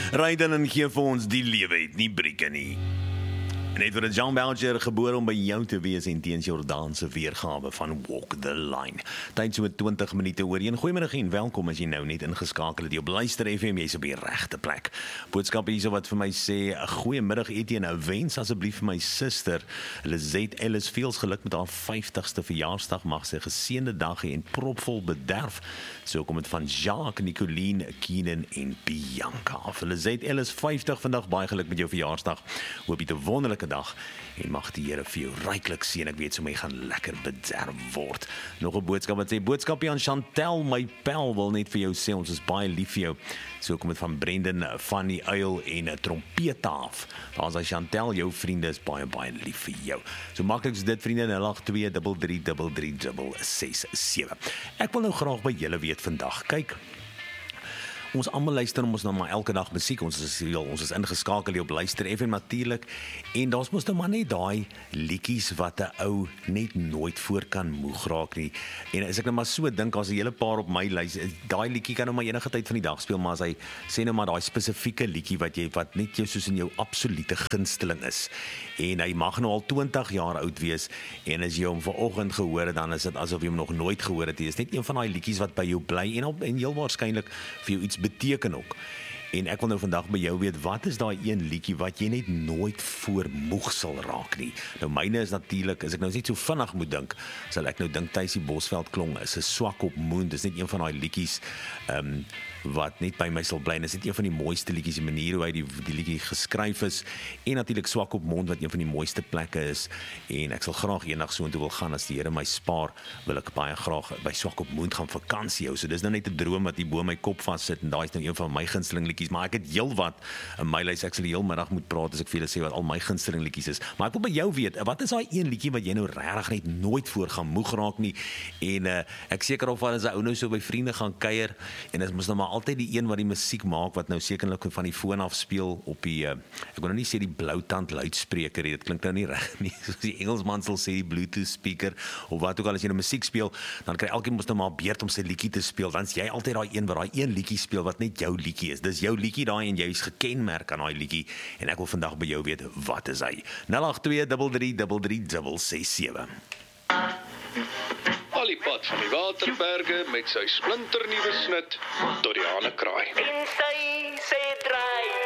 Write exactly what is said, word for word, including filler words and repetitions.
Ry dan en gee vir ons die lewe het nie brieke nie. En het word Jean Belger gebore om by jou te wees en teens Jordaanse weergawe van Walk the Line. Tyd so twintig minute oor een. Goeiemiddag en welkom as jy nou net ingeskakel het. Jy op Luister F M, jy's op die regte plek. Boodskap hierso wat vir my sê, goeiemiddag Etienne, nou wens asseblief vir my suster, Lizette Ellis, veels geluk met haar vyftigste verjaarsdag, mag sy geseënde dag hê en propvol bederf. So kom dit van Jacques, Nicoline, Keenan en Bianca. Vir Lizette Ellis, vyftig vandag, baie geluk met jou verjaarsdag. Hoop jy 'n wonderlike dag en mag die Here vir jou ryklik seën. Ek weet so my gaan lekker bederf word. Nog 'n boodskap wat sê, boodskapie aan Chantel, my pel, wil net vir jou sê, ons is baie lief vir jou. So kom dit van Brendan van die Uil en 'n trompet af. Daar's hy Chantel, jou vriende is baie baie lief vir jou. So maklik is dit vriende, nul agt twee drie drie drie drie drie ses sewe. Ek wil nou graag by julle weet vandag. Kyk, ons almal luister ons nou maar elke dag musiek, ons is heel, ons is ingeskakel hier op Luister F M natuurlik, en daar's mos nou maar net daai liedjies wat 'n ou net nooit voor kan moeg raak nie. En as ek nou maar so dink, as 'n hele paar op my lys, daai liedjie kan nou maar enige tyd van die dag speel, maar as hy sê nou maar daai spesifieke liedjie wat jy wat net jou soos in jou absolute gunsteling is, en hy mag nou al twintig jaar oud wees, en as jy hom vanoggend gehoor het, dan is dit asof jy hom nog nooit gehoor het. Dit is net een van daai liedjies wat by jou bly en op en heel waarskynlik vir jou iets beteken ook. En ek wil nou vandag by jou weet, wat is daai een liedjie wat jy net nooit voor moeg sal raak nie? Nou myne is natuurlik, as ek nou net so vinnig moet dink, sal ek nou dink Tuisie Bosveld klong is 'n swak op moon. Dis net een van daai liedjies um, wat net by my sal bly. Dis net een van die mooiste liedjies, die manier hoe hy die, die liedjie geskryf is, en natuurlik Swak op Mond wat een van die mooiste plekke is, en ek sal graag eendag so intoe wil gaan, as die Here my spaar, wil ek baie graag by Swak op Mond gaan vakansie hou. So dis nou net 'n droom wat hier bo my kop vassit, en daai is nou een van my gunsteling liedjies, maar ek het heelwat in my lys. Ek sal die heel middag moet praat as ek vir julle sê wat al my gunsteling liedjies is. Maar ek wil by jou weet, wat is daai een liedjie wat jy nou regtig net nooit voor gaan moeg raak nie? En uh, ek seker of as 'n ou nou so by vriende gaan kuier, en dit mos nou maar altyd die een wat die musiek maak, wat nou sekerlik van die foon af speel op die, uh, ek wil nou nie sê die bloutand luidspreker, dit klink nou nie reg nie, soos die Engelsman sal sê die Bluetooth speaker, of wat ook al, as jy nou musiek speel, dan kry elkeen mos nou maar beurt om sy liedjie te speel, dan is jy altyd daai een wat daai een liedjie speel, wat net jou liedjie is. Dis jou liedjie daai, en jy is gekenmerk aan daai liedjie, en ek wil vandag by jou weet, wat is hy? nul agt twee drie drie drie drie drie ses sewe. Alipad van die Waterberge met sy splinternuwe snit tot die Hanekraai. En sy sê draai